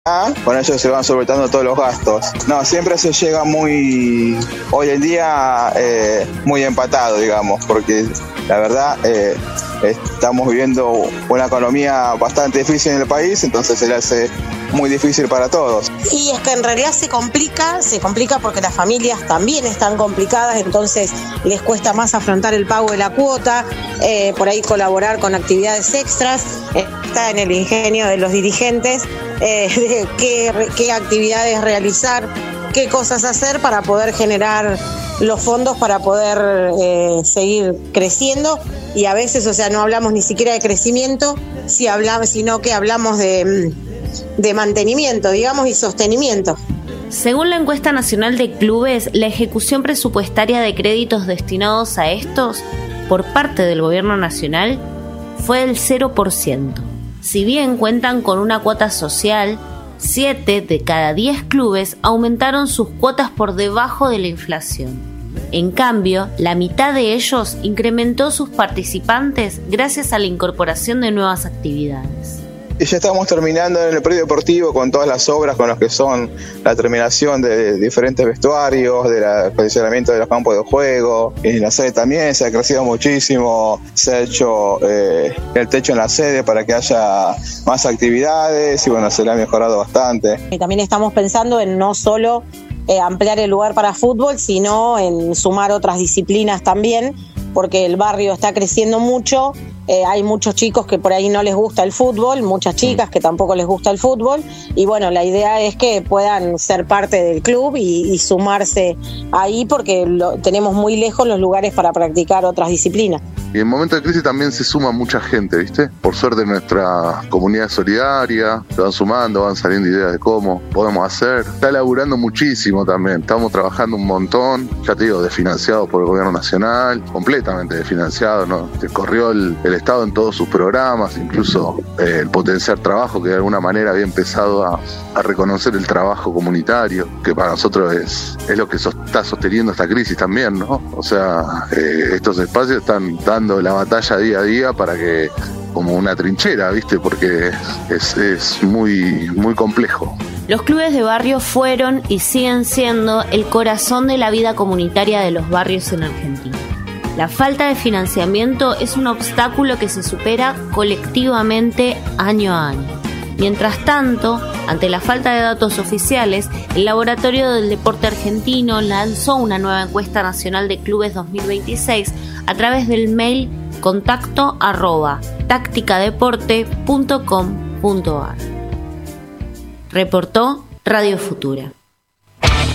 con ello se van solventando todos los gastos. No, siempre se llega hoy en día muy empatado, digamos, porque la verdad estamos viviendo una economía bastante difícil en el país, entonces se le hace muy difícil para todos. Y es que en realidad se complica porque las familias también están complicadas, entonces les cuesta más afrontar el pago de la cuota, por ahí colaborar con actividades extras. Está en el ingenio de los dirigentes de qué actividades realizar, qué cosas hacer para poder generar los fondos para poder seguir creciendo. Y a veces, no hablamos ni siquiera de crecimiento, sino que hablamos de mantenimiento, digamos, y sostenimiento. Según la encuesta nacional de clubes, la ejecución presupuestaria de créditos destinados a estos por parte del gobierno nacional fue del 0%. Si bien cuentan con una cuota social, 7 de cada 10 clubes aumentaron sus cuotas por debajo de la inflación. En cambio, la mitad de ellos incrementó sus participantes gracias a la incorporación de nuevas actividades. Y ya estamos terminando en el predio deportivo con todas las obras con las que son la terminación de diferentes vestuarios, del acondicionamiento de los campos de juego. Y en la sede también se ha crecido muchísimo, se ha hecho el techo en la sede para que haya más actividades y se le ha mejorado bastante. Y también estamos pensando en no solo ampliar el lugar para fútbol, sino en sumar otras disciplinas también, porque el barrio está creciendo mucho. Hay muchos chicos que por ahí no les gusta el fútbol, muchas chicas que tampoco les gusta el fútbol, y la idea es que puedan ser parte del club y sumarse ahí, porque tenemos muy lejos los lugares para practicar otras disciplinas. Y en momentos de crisis también se suma mucha gente, ¿viste? Por suerte nuestra comunidad es solidaria, se van sumando, van saliendo ideas de cómo podemos hacer. Está laburando muchísimo también, estamos trabajando un montón, ya te digo, desfinanciado por el gobierno nacional, completamente desfinanciado, ¿no? Corrió el Estado en todos sus programas, incluso el potenciar trabajo, que de alguna manera había empezado a reconocer el trabajo comunitario, que para nosotros es lo que está sosteniendo esta crisis también, ¿no? Estos espacios están dando la batalla día a día para que, como una trinchera, ¿viste? Porque es muy, muy complejo. Los clubes de barrio fueron y siguen siendo el corazón de la vida comunitaria de los barrios en Argentina. La falta de financiamiento es un obstáculo que se supera colectivamente año a año. Mientras tanto, ante la falta de datos oficiales, el Laboratorio del Deporte Argentino lanzó una nueva encuesta nacional de clubes 2026 a través del mail contacto@tacticadeporte.com.ar. Reportó Radio Futura.